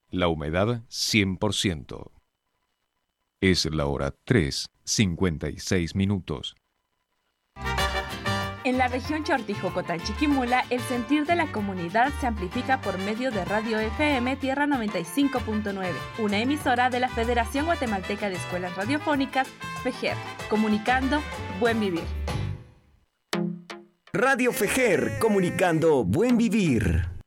La humedad 100%. Es la hora 3:56. En la región Chortijocotán-Chiquimula, el sentir de la comunidad se amplifica por medio de Radio FM Tierra 95.9, una emisora de la Federación Guatemalteca de Escuelas Radiofónicas, FEGER, comunicando Buen Vivir. Radio FEGER, comunicando Buen Vivir.